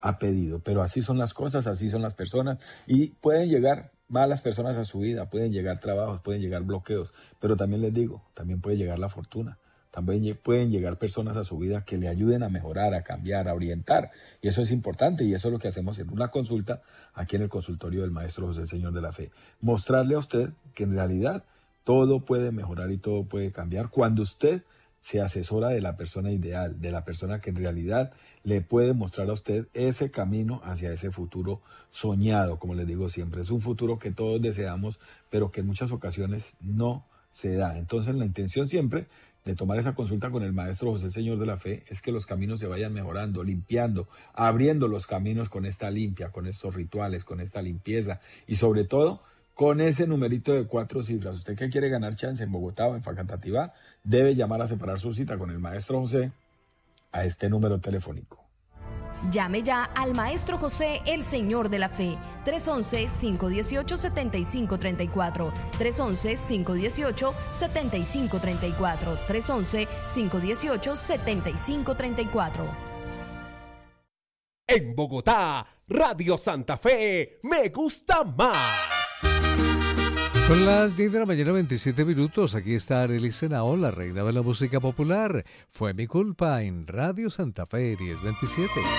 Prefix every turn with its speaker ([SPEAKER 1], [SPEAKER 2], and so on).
[SPEAKER 1] ha pedido. Pero así son las cosas, así son las personas y pueden llegar malas personas a su vida, pueden llegar trabajos, pueden llegar bloqueos, pero también les digo, también puede llegar la fortuna. También pueden llegar personas a su vida que le ayuden a mejorar, a cambiar, a orientar. Y eso es importante y eso es lo que hacemos en una consulta aquí en el consultorio del Maestro José Señor de la Fe. Mostrarle a usted que en realidad todo puede mejorar y todo puede cambiar cuando usted se asesora de la persona ideal, de la persona que en realidad le puede mostrar a usted ese camino hacia ese futuro soñado, como les digo siempre. Es un futuro que todos deseamos, pero que en muchas ocasiones no se da. Entonces la intención siempre de tomar esa consulta con el Maestro José Señor de la Fe es que los caminos se vayan mejorando, limpiando, abriendo los caminos con esta limpia, con estos rituales, con esta limpieza y sobre todo con ese numerito de 4 cifras. Usted que quiere ganar chance en Bogotá o en Facatativá, debe llamar a separar su cita con el Maestro José a este número telefónico.
[SPEAKER 2] Llame ya al Maestro José, el Señor de la Fe, 311-518-7534, 311-518-7534, 311-518-7534.
[SPEAKER 3] En Bogotá, Radio Santa Fe, me gusta más.
[SPEAKER 4] Son las 10 de la mañana, 27 minutos. Aquí está Arely Senao, la reina de la música popular. Fue mi culpa en Radio Santa Fe 1027.